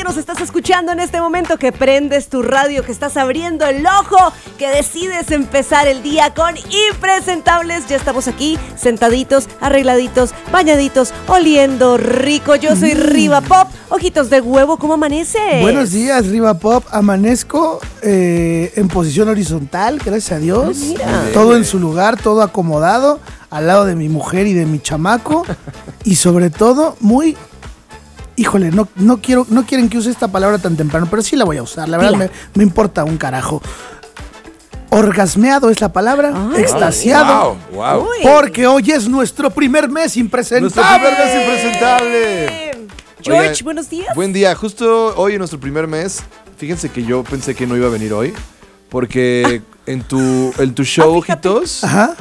que nos estás escuchando en este momento, que prendes tu radio, que estás abriendo el ojo, que decides empezar el día con Impresentables. Ya estamos aquí, sentaditos, arregladitos, bañaditos, oliendo rico. Yo soy Riva Pop. Ojitos de huevo, ¿cómo amaneces? Buenos días, Riva Pop. Amanezco en posición horizontal, gracias a Dios. Mira. Todo en su lugar, todo acomodado, al lado de mi mujer y de mi chamaco. Y sobre todo, muy... Híjole, no quieren que use esta palabra tan temprano, pero sí la voy a usar. La verdad me importa un carajo. Orgasmeado es la palabra, extasiado. Wow. Porque hoy es nuestro primer mes impresentable. Nuestro primer mes impresentable. George, Oigan, buenos días. Buen día, justo hoy en nuestro primer mes. Fíjense que yo pensé que no iba a venir hoy, porque en tu show, ojitos, Ajá.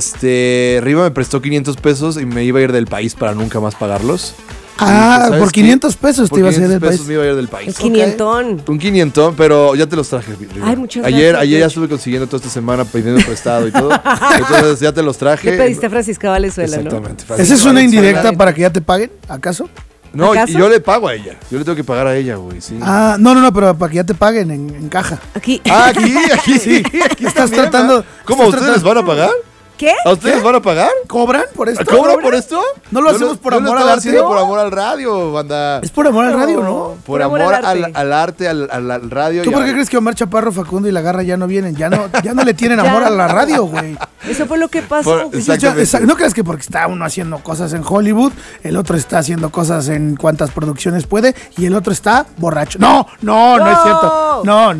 Riva me prestó 500 pesos y me iba a ir del país para nunca más pagarlos. Ah, ¿sabes por qué? 500 pesos Por te ibas a ir 500 del pesos país. me iba a ir del país. El quinientón. Un 500, pero ya te los traje, Riva. Ay, muchas Ayer gracias, ya George. estuve consiguiendo toda esta semana pidiendo prestado y todo. Entonces ya te los traje. Le pediste a Francisca Valenzuela, ¿no? Exactamente. ¿Esa es una Valenzuela. indirecta para que ya te paguen, acaso? No, ¿Acaso? y yo le pago a ella. Yo le tengo que pagar a ella, güey, sí. Ah, no, pero para que ya te paguen en caja. Aquí. Ah, aquí Sí, aquí estás también, tratando- ¿verdad? ¿Cómo? estás ¿Ustedes les van a pagar? ¿Qué? ¿A ustedes les van a pagar? ¿Cobran por esto? ¿Cobran por esto? ¿No lo hacemos por yo amor lo al estaba arte? haciendo por amor al radio, banda. Es por amor al radio, ¿no? Por amor al arte, al radio. ¿Tú y por a- qué crees que Omar Chaparro, Facundo y La Garra ya no vienen? Ya no le tienen Ya. amor a la radio, güey. Eso fue lo que pasó. Por- Exactamente. No creas que porque está uno haciendo cosas en Hollywood, el otro está haciendo cosas en cuantas producciones puede y el otro está borracho. No es cierto.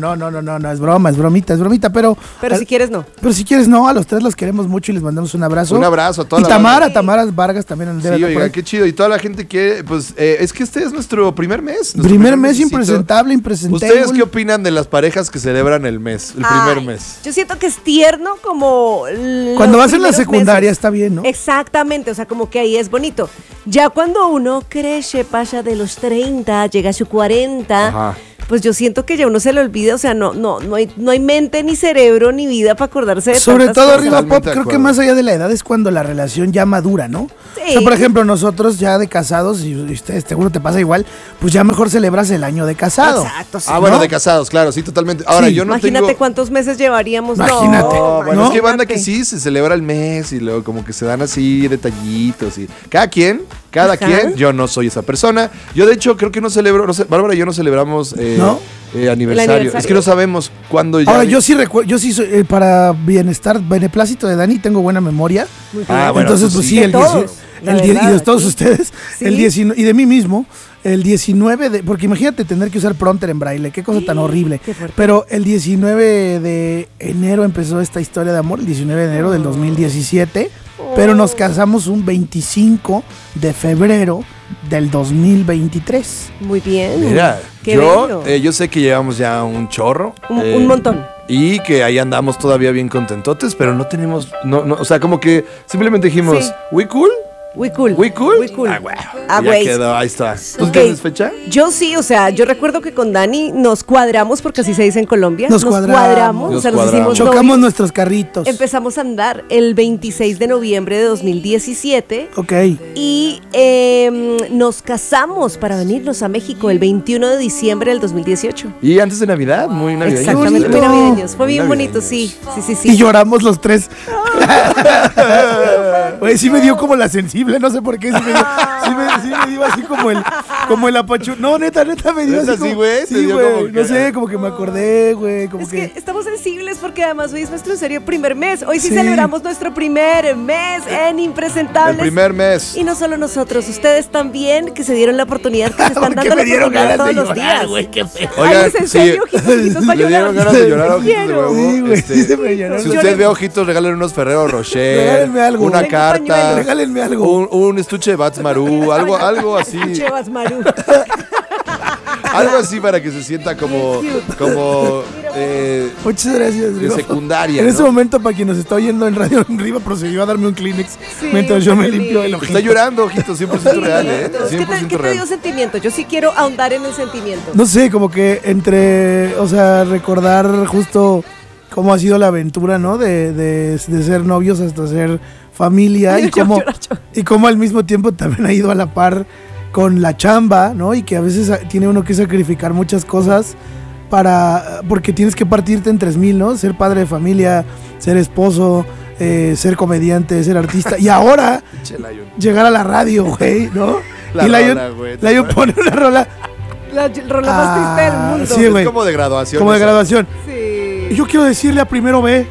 No, es bromita, pero Pero si quieres, no. pero si quieres no, a los tres los queremos mucho y les mandamos un abrazo. Un abrazo a toda Y la Tamara Vargas también debe Sí, estar por oiga, ahí. qué chido. Y toda la gente que, pues, es que este es nuestro primer mes. nuestro Primer mes mesecito. impresentable. ¿Ustedes qué opinan de las parejas que celebran el mes, el primer Ay, mes? Yo siento que es tierno como... Cuando los vas en la primeros secundaria meses. está bien, ¿no? Exactamente, o sea, como que ahí es bonito. Ya cuando uno crece, pasa de los 30, llega a su 40, Ajá. pues yo siento que ya uno se le olvida, o sea, no hay mente, ni cerebro, ni vida para acordarse de Sobre tantas todo cosas. Riva Pop, Totalmente de creo que acuerdo. más allá de la edad es cuando la relación ya madura, ¿no? Sí. O sea, por ejemplo, nosotros ya de casados, y ustedes seguro te pasa igual, pues ya mejor celebras el año de casado. Exacto, sí. Ah, bueno, ¿no? de casados, claro, sí, totalmente. Ahora, Sí. yo no Imagínate tengo... cuántos meses llevaríamos. Imagínate. No, bueno, ¿no? es que hay banda que imagínate. sí se celebra el mes y luego como que se dan así detallitos y cada quien, Ajá. yo no soy esa persona. Yo de hecho creo que no celebro, no sé, Bárbara y yo no celebramos ¿No? aniversario. aniversario. Es que no sabemos cuándo ya. Ahora, yo sí recuerdo, yo sí soy, para beneplácito de Dani, tengo buena memoria. Muy bien. Ah, bueno, Entonces, tú pues sí. sí, De el todos, 19 la el die- y verdad, de todos aquí. ustedes, Sí. el 19 y de mí mismo, el 19 de, porque imagínate tener que usar prompter en braille, qué cosa tan horrible. Qué fuerte. Pero el 19 de enero empezó esta historia de amor, el 19 de enero del 2017, pero nos casamos un 25 de febrero del 2023. Muy bien. Mira, Qué bello. yo sé que llevamos ya un chorro. Un montón. Y que ahí andamos todavía bien contentotes, pero no tenemos, o sea, como que simplemente dijimos, Sí. ¿we cool? We cool. ¿We cool? We cool. Ah, güey. Ah, Ya güey. quedó, ahí está. ¿Tú Ok. tienes fecha? Yo sí, o sea, yo recuerdo que con Dani nos cuadramos, porque así se dice en Colombia. Nos cuadramos. o sea, Nos nos hicimos Chocamos novios. nuestros carritos. Empezamos a andar el 26 de noviembre de 2017 Ok. y nos casamos para venirnos a México el 21 de diciembre del 2018. Y antes de Navidad, muy navideño. Exactamente, muy bonito. navideños. Fue Muy bien bonito, navideños. sí. Y lloramos los tres. Güey, sí me dio como la sensible, no sé por qué. Sí me dio así como el apachu. No, neta me dio ¿Neta así. sí, Como, güey? ¿Te sí, dio güey. como que- No sé, como que me acordé, güey. Como Es que estamos sensibles porque además hoy es nuestro en serio primer mes. Hoy sí Sí. celebramos nuestro primer mes en El Impresentables. primer mes. Y no solo nosotros, ustedes también que se dieron la oportunidad, que se están Porque dando la me dieron oportunidad ganas de todos los llorar, días. güey, qué feo. Oigan, Ay, ¿es en sí. serio? Ojitos va a Le llorar. dieron ganas de llorar a ojitos de Quiero. huevo. Sí, güey, sí se me lloraron. Si Lloremos. usted ve ojitos, regalen unos Ferrero Rocher. Regálenme algo. Una Tengo carta. pañuelos. Regálenme algo. Un estuche de Bats Maru. Algo así. Chevas Maru. Algo así para que se sienta como Muchas gracias, de Riva. secundaria. En este ¿no? momento, para quien nos está oyendo en Radio en Riva, procedió a darme un Kleenex Sí, mientras yo me qué limpio el lindo. ojito. Está llorando, ojitos, 100% real, ¿eh? ¿Qué 100% te dio real. sentimiento? Yo sí quiero ahondar en el sentimiento. No sé, como que o sea, recordar justo cómo ha sido la aventura, ¿no? De ser novios hasta ser familia Ay, y cómo, llorar. y cómo al mismo tiempo también ha ido a la par con la chamba, ¿no? Y que a veces tiene uno que sacrificar muchas cosas porque tienes que partirte en 3000, ¿no? Ser padre de familia, ser esposo, ser comediante, ser artista. Y ahora llegar a la radio, güey, ¿no? Lion pone una rola. La rola más triste del mundo. Sí, güey. Es como de graduación. Como de graduación. Sí. Y yo quiero decirle a Primero B.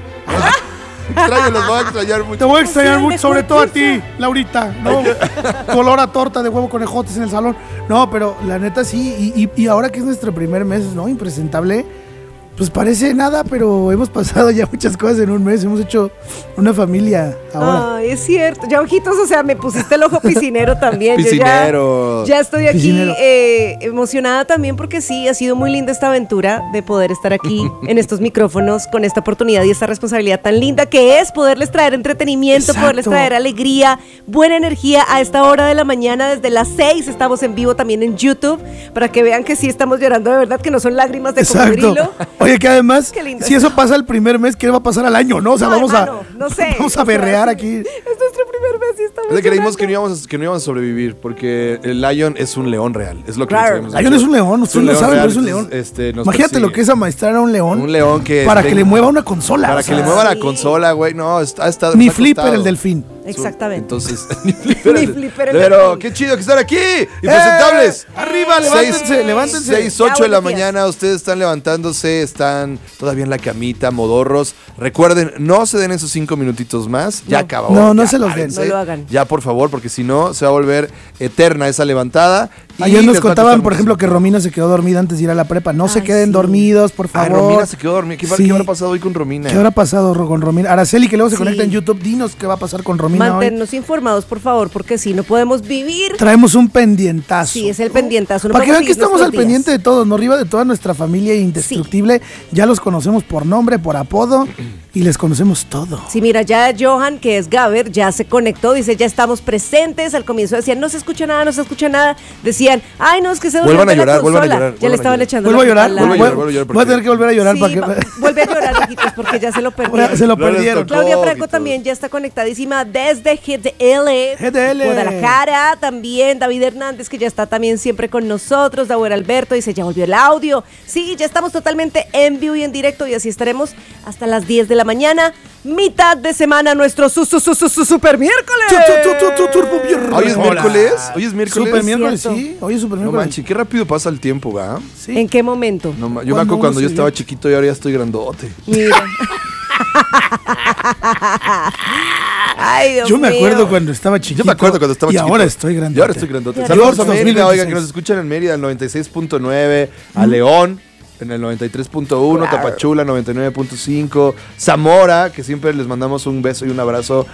Los voy a extrañar mucho. Te voy a extrañar mucho, sobre todo a ti, Laurita, ¿no? Tu olor a torta de huevo con ejotes en el salón. No, pero la neta sí, y ahora que es nuestro primer mes, ¿no? Impresentable, pues parece nada, pero hemos pasado ya muchas cosas en un mes. Hemos hecho una familia ahora. Ay, es cierto. Ya, ojitos, o sea, me pusiste el ojo piscinero también. Piscinero. Ya estoy aquí Piscinero. emocionada también porque sí, ha sido muy linda esta aventura de poder estar aquí en estos micrófonos con esta oportunidad y esta responsabilidad tan linda que es poderles traer entretenimiento, Exacto. poderles traer alegría, buena energía a esta hora de la mañana. Desde las 6 estamos en vivo también en YouTube para que vean que sí estamos llorando de verdad, que no son lágrimas de cocodrilo. Oye, que además, Qué lindo. si eso pasa el primer mes, ¿qué va a pasar al año, no? O sea, No, vamos hermano, no sé. vamos a berrear aquí. Es nuestro primer mes y estamos Creímos llorando. que no íbamos a sobrevivir porque el Lion es un león real. Es lo que Claro. sabemos. Lion es un león, ustedes lo saben, pero es un león. Nos Imagínate persigue. lo que es amaestrar a un león. Un león que para que le mueva una consola. Para o que sea, le mueva la sí. consola, güey. No, ha estado. Ni está Flipper acostado. el delfín. Exactamente. Entonces, ni Flipper. Ni Flipper el Pero delfín. qué chido que están aquí. Impresentables. Arriba, levántense. 6, 8 de la buenos días. mañana, ustedes están levantándose, están todavía en la camita, modorros. Recuerden, no se den esos 5 minutitos más, ya No. acabó. No, no ya se los den. párense. No lo hagan. Ya, por favor, porque si no, se va a volver eterna esa levantada. y Ayer nos les va a contaban, costar por ejemplo, que Romina se quedó dormida antes de ir a la prepa. No se Ay, queden sí. dormidos, por Ay, favor. Romina se quedó dormida. ¿Qué Sí. habrá pasado hoy con Romina? ¿Qué habrá pasado con Romina? Araceli, que luego se Sí. conecta en YouTube, dinos qué va a pasar con Romina hoy. Manténnos informados, por favor, porque si no podemos vivir. Traemos un pendientazo. Sí, es el pendientazo. No Para que vean podemos que seguir estamos al nuestros pendiente de días. todos, ¿no? Arriba de toda nuestra familia indestructible. Ya los conocemos por nombre, por apodo y les conocemos todo. Sí, mira, ya Johan, que es Gaber, ya se conectó, dice, ya estamos presentes. Al comienzo decían, no se escucha nada, no se escucha nada. Decían, ay, no, es que se durmió Vuelvan a de la llorar, vuelvan a consola. llorar, Ya vuelvan le a estaban llorar. echando ¿Vuelvo a la llorar? culpa a la- Vuelvo a llorar Voy a tener que volver a llorar Sí, para que... vuelve a llorar, hijitos, porque ya se lo perdieron. Se lo No les perdieron. tocó. Claudia Franco Ojitos. también ya está conectadísima desde GDL, GDL. Guadalajara. También David Hernández, que ya está también siempre con nosotros. Dauer Alberto dice, ya volvió el audio. Sí, ya estamos totalmente en vivo y en directo y así estaremos hasta las 10 de la mañana. Mitad de semana, nuestro super miércoles. Hoy es miércoles. Hoy es miércoles. Super miércoles, Cierto. sí. Hoy es super No miércoles. manches, qué rápido pasa el tiempo, ¿va? Sí. ¿En qué momento? No, yo me acuerdo uno cuando yo se estaba ve. chiquito y ahora ya estoy grandote. Mira. Ay, Dios Yo me mío. acuerdo cuando estaba chiquito. Yo me acuerdo cuando estaba y chiquito. ahora estoy grande. Y ahora estoy grandote. Ya Saludos a Dios, Mérida, 2026. oigan, que nos escuchan en Mérida, el 96.9, a León, en el 93.1, Tapachula, 99.5, Zamora, que siempre les mandamos un beso y un abrazo,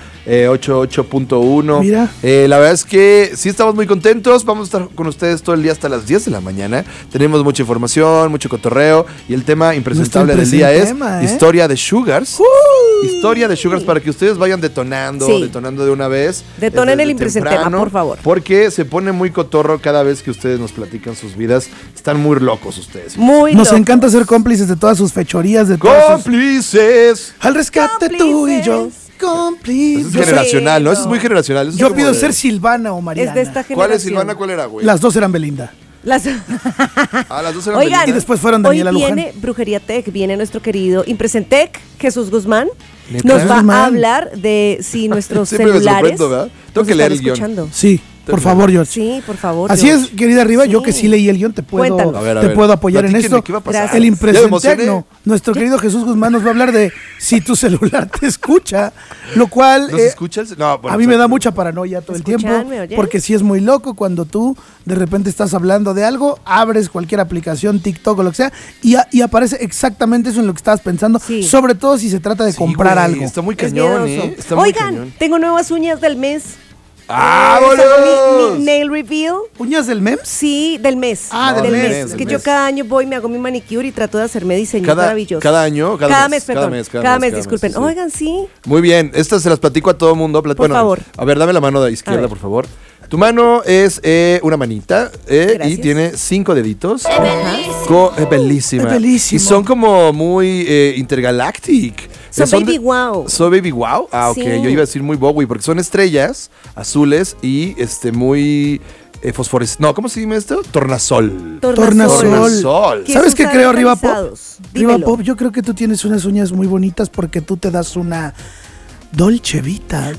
88.1. Mira. La verdad es que sí estamos muy contentos, vamos a estar con ustedes todo el día hasta las 10 de la mañana. Tenemos mucha información, mucho cotorreo, y el tema impresentable del día es tema, ¿eh? historia de Sugars. Historia de Sugars para que ustedes vayan detonando, Sí. detonando de una vez. Detonen desde el impresentema, temprano, por favor. Porque se pone muy cotorro cada vez que ustedes nos platican sus vidas. Están muy locos ustedes. Muy Nos loco. encanta ser cómplices de todas sus fechorías, de todas sus... ¡Cómplices! Al rescate tú y yo, Eso cómplices. es Yo generacional, ¿no? sé, Eso es muy generacional. Eso es Yo como pido de- ser Silvana o Mariana. Es de esta generación. ¿Cuál es Silvana? ¿Cuál era, güey? Las dos eran Belinda. Las- Ah, las dos eran Oigan, Belinda. Y después fueron Daniela hoy Luján. viene Brujería Tech, viene nuestro querido Impresentec, Jesús Guzmán. ¿Neta? Nos Jesús va Guzmán. a hablar de si nuestros Siempre me celulares sorprendo, ¿verdad? Tengo nos que leer están el guión. escuchando. Sí, por favor, George. Sí, por favor. Así George. es, querida Arriba, yo Sí. que sí leí el guión, te puedo, Cuéntanos. A ver, a te ver. puedo apoyar en Platíquenme, esto. ¿qué va a pasar? Gracias. El Ya me impresentecno, emocioné. nuestro querido Jesús Guzmán nos va a hablar de si tu celular te escucha, lo cual ¿Nos escuchas? No, bueno, a mí me da exacto. mucha paranoia todo el tiempo, ¿Escuchan? ¿Me oyen? porque sí es muy loco cuando tú de repente estás hablando de algo, abres cualquier aplicación, TikTok o lo que sea, y aparece exactamente eso en lo que estabas pensando, Sí. sobre todo si se trata de Sí, comprar güey, algo. Está muy Es cañón, miedoso. ¿eh? Está muy Oigan, cañón. tengo nuevas uñas del mes. ¡Ah, Hago boludos! mi nail reveal. ¿Uñas del MEMS? Sí, del mes. Ah, del mes, Es del que mes. yo cada año voy, me hago mi manicure y trato de hacerme diseños Cada- maravillosos. cada año, cada mes, perdón. Cada mes, disculpen. sí. Oigan, sí. Muy bien, estas se las platico a todo mundo. Por favor. A ver, dame la mano de izquierda, ver. por favor. Tu mano es una manita y Gracias. tiene 5 deditos. Es bellísima. Es bellísimo. Y son como muy intergalactic. Son Son baby de- wow. ¿Son baby wow? Ah, ok. Sí. Yo iba a decir muy Bowie porque son estrellas azules y muy No, ¿cómo se llama esto? Tornasol. Tornasol. ¿Sabes qué creo, Riva Pop? Dímelo. Riva Pop, yo creo que tú tienes unas uñas muy bonitas porque tú te das una Dolce Vita.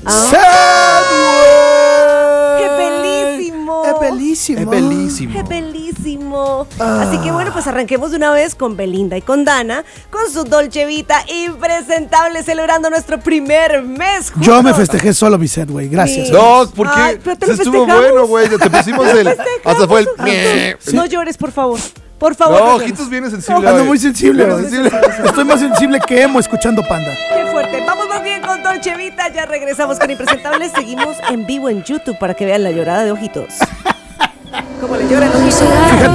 ¡Qué bellísimo! ¡Es bellísimo! Es bellísimo. ¡Qué bellísimo! Así que bueno, pues arranquemos de una vez con Belinda y con Dana, con su Dolce Vita impresentable, celebrando nuestro primer mes juntos. Yo me festejé solo mi set, güey. Gracias. Sí. No, porque Ay, pero te lo estuvo festejamos. bueno, güey. Te pusimos hasta fue el. No llores, por favor. Por favor. No, nos vemos. Ojitos viene sensible. Ando hoy. muy sensible, Viene güey. sensible. Estoy más sensible que emo escuchando Panda. Qué fuerte. Vamos más bien con Dolce Vita. Ya regresamos con Impresentables. Seguimos en vivo en YouTube para que vean la llorada de Ojitos. Como le lloran los ojitos.